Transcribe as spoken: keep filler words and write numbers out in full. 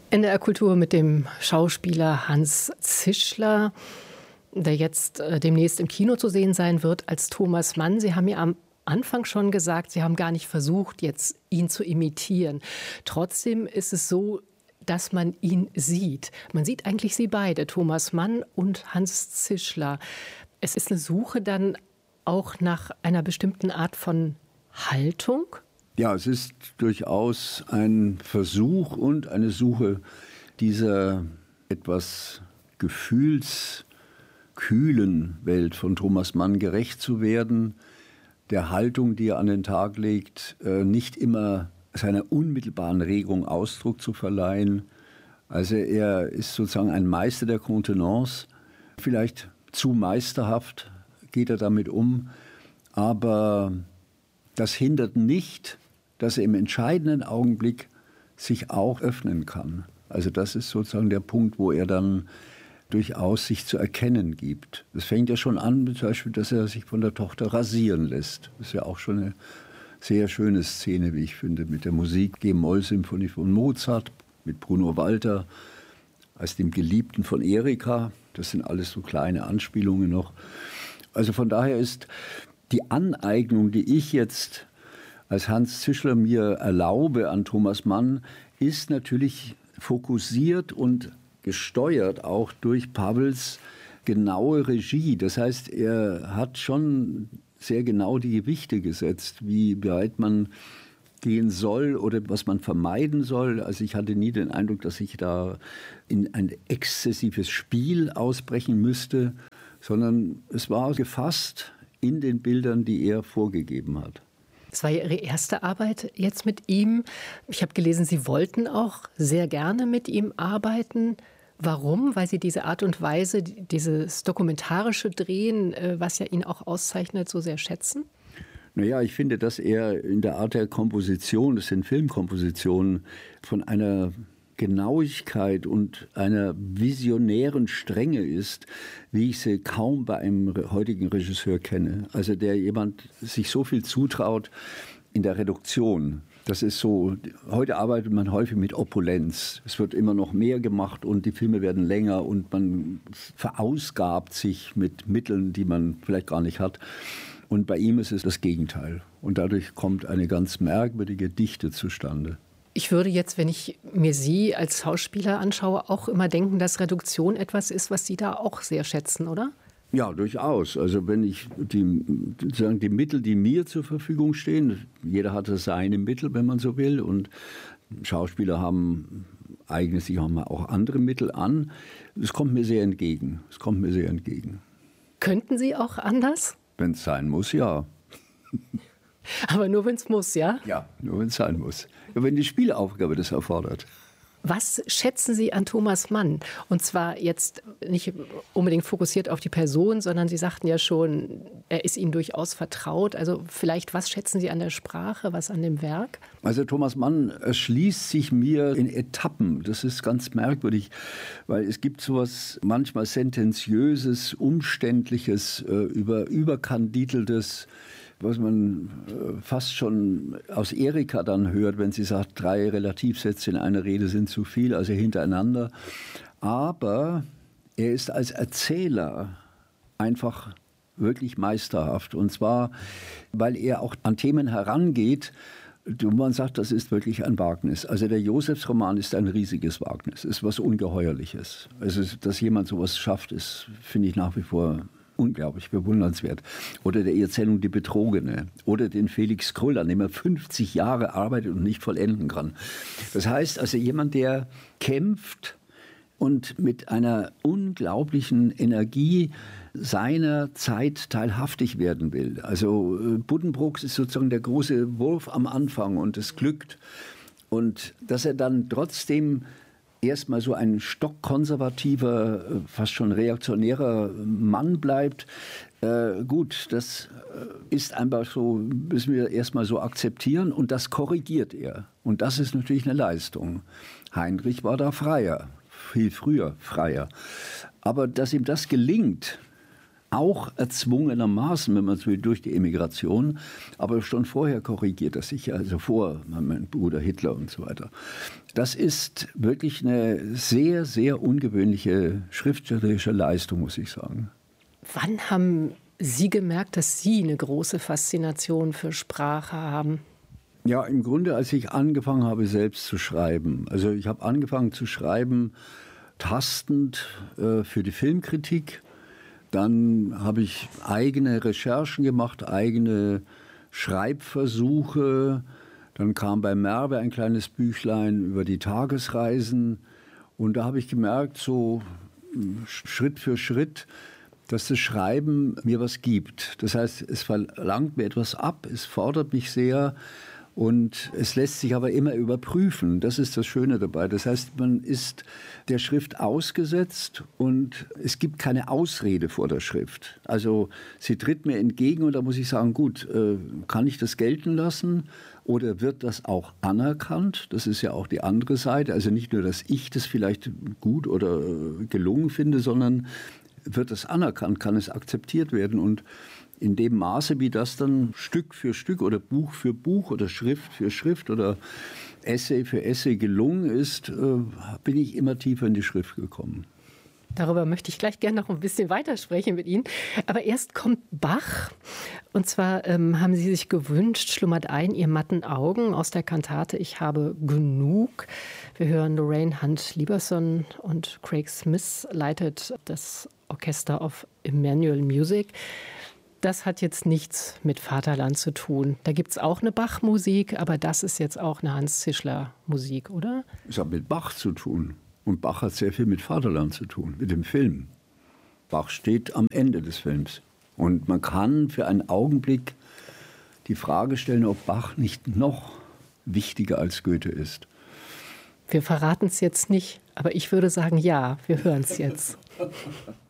N D R-Kultur mit dem Schauspieler Hans Zischler, der jetzt äh, demnächst im Kino zu sehen sein wird als Thomas Mann. Sie haben ja am Anfang schon gesagt, Sie haben gar nicht versucht, jetzt ihn zu imitieren. Trotzdem ist es so, dass man ihn sieht. Man sieht eigentlich Sie beide, Thomas Mann und Hans Zischler. Es ist eine Suche dann auch nach einer bestimmten Art von Haltung? Ja, es ist durchaus ein Versuch und eine Suche, dieser etwas gefühlskühlen Welt von Thomas Mann gerecht zu werden, der Haltung, die er an den Tag legt, nicht immer seiner unmittelbaren Regung Ausdruck zu verleihen. Also er ist sozusagen ein Meister der Kontenance, vielleicht zu meisterhaft geht er damit um, aber das hindert nicht, dass er im entscheidenden Augenblick sich auch öffnen kann. Also das ist sozusagen der Punkt, wo er dann durchaus sich zu erkennen gibt. Das fängt ja schon an, zum Beispiel, dass er sich von der Tochter rasieren lässt. Das ist ja auch schon eine sehr schöne Szene, wie ich finde, mit der Musik G-Moll-Symphonie von Mozart, mit Bruno Walter als dem Geliebten von Erika. Das sind alles so kleine Anspielungen noch. Also von daher ist die Aneignung, die ich jetzt als Hans Zischler mir erlaube an Thomas Mann, ist natürlich fokussiert und gesteuert auch durch Pawels genaue Regie. Das heißt, er hat schon sehr genau die Gewichte gesetzt, wie weit man gehen soll oder was man vermeiden soll. Also ich hatte nie den Eindruck, dass ich da in ein exzessives Spiel ausbrechen müsste, sondern es war gefasst in den Bildern, die er vorgegeben hat. Es war ja Ihre erste Arbeit jetzt mit ihm. Ich habe gelesen, Sie wollten auch sehr gerne mit ihm arbeiten. Warum? Weil Sie diese Art und Weise, dieses dokumentarische Drehen, was ja ihn auch auszeichnet, so sehr schätzen? Naja, ich finde, dass er in der Art der Komposition, das sind Filmkompositionen, von einer Genauigkeit und einer visionären Strenge ist, wie ich sie kaum bei einem heutigen Regisseur kenne. Also der jemand sich so viel zutraut in der Reduktion. Das ist so, heute arbeitet man häufig mit Opulenz. Es wird immer noch mehr gemacht und die Filme werden länger und man verausgabt sich mit Mitteln, die man vielleicht gar nicht hat. Und bei ihm ist es das Gegenteil. Und dadurch kommt eine ganz merkwürdige Dichte zustande. Ich würde jetzt, wenn ich mir Sie als Schauspieler anschaue, auch immer denken, dass Reduktion etwas ist, was Sie da auch sehr schätzen, oder? Ja, durchaus. Also wenn ich die, sozusagen die Mittel, die mir zur Verfügung stehen, jeder hat seine Mittel, wenn man so will, und Schauspieler haben eignen sich auch andere Mittel an. Es kommt mir sehr entgegen. Es kommt mir sehr entgegen. Könnten Sie auch anders? Wenn es sein muss, ja. Aber nur, wenn es muss, ja? Ja, nur wenn es sein muss. Ja, wenn die Spielaufgabe das erfordert. Was schätzen Sie an Thomas Mann? Und zwar jetzt nicht unbedingt fokussiert auf die Person, sondern Sie sagten ja schon, er ist Ihnen durchaus vertraut. Also vielleicht, was schätzen Sie an der Sprache, was an dem Werk? Also Thomas Mann erschließt sich mir in Etappen. Das ist ganz merkwürdig, weil es gibt sowas manchmal Sentenziöses, Umständliches, über, überkandideltes, was man fast schon aus Erika dann hört, wenn sie sagt, drei Relativsätze in einer Rede sind zu viel, also hintereinander. Aber er ist als Erzähler einfach wirklich meisterhaft. Und zwar, weil er auch an Themen herangeht, wo man sagt, das ist wirklich ein Wagnis. Also der Josefsroman ist ein riesiges Wagnis, ist was Ungeheuerliches. Also, dass jemand sowas schafft, ist, finde ich, nach wie vor unglaublich bewundernswert. Oder der Erzählung Die Betrogene. Oder den Felix Krull, an dem er fünfzig Jahre arbeitet und nicht vollenden kann. Das heißt, also jemand, der kämpft und mit einer unglaublichen Energie seiner Zeit teilhaftig werden will. Also Buddenbrooks ist sozusagen der große Wurf am Anfang und es glückt. Und dass er dann trotzdem erstmal so ein stockkonservativer, fast schon reaktionärer Mann bleibt. Äh, gut, das ist einfach so, müssen wir erstmal so akzeptieren und das korrigiert er. Und das ist natürlich eine Leistung. Heinrich war da freier, viel früher freier. Aber dass ihm das gelingt, auch erzwungenermaßen, wenn man so will, durch die Emigration, aber schon vorher korrigiert er sich, also vor meinem Bruder Hitler und so weiter. Das ist wirklich eine sehr, sehr ungewöhnliche schriftstellerische Leistung, muss ich sagen. Wann haben Sie gemerkt, dass Sie eine große Faszination für Sprache haben? Ja, im Grunde, als ich angefangen habe, selbst zu schreiben. Also ich habe angefangen zu schreiben, tastend äh, für die Filmkritik. Dann habe ich eigene Recherchen gemacht, eigene Schreibversuche. Dann kam bei Merve ein kleines Büchlein über die Tagesreisen. Und da habe ich gemerkt, so Schritt für Schritt, dass das Schreiben mir was gibt. Das heißt, es verlangt mir etwas ab, es fordert mich sehr. Und es lässt sich aber immer überprüfen. Das ist das Schöne dabei. Das heißt, man ist der Schrift ausgesetzt und es gibt keine Ausrede vor der Schrift. Also sie tritt mir entgegen und da muss ich sagen, gut, äh, kann ich das gelten lassen oder wird das auch anerkannt? Das ist ja auch die andere Seite. Also nicht nur, dass ich das vielleicht gut oder gelungen finde, sondern wird das anerkannt, kann es akzeptiert werden. Und in dem Maße, wie das dann Stück für Stück oder Buch für Buch oder Schrift für Schrift oder Essay für Essay gelungen ist, bin ich immer tiefer in die Schrift gekommen. Darüber möchte ich gleich gerne noch ein bisschen weitersprechen mit Ihnen. Aber erst kommt Bach. Und zwar ähm, haben Sie sich gewünscht, schlummert ein, Ihr matten Augen aus der Kantate Ich habe genug. Wir hören Lorraine Hunt-Lieberson und Craig Smith leitet das Orchester of Emmanuel Music. Das hat jetzt nichts mit Vaterland zu tun. Da gibt es auch eine Bach-Musik, aber das ist jetzt auch eine Hans-Zischler-Musik, oder? Es hat mit Bach zu tun. Und Bach hat sehr viel mit Vaterland zu tun, mit dem Film. Bach steht am Ende des Films. Und man kann für einen Augenblick die Frage stellen, ob Bach nicht noch wichtiger als Goethe ist. Wir verraten es jetzt nicht, aber ich würde sagen, ja, wir hören es jetzt.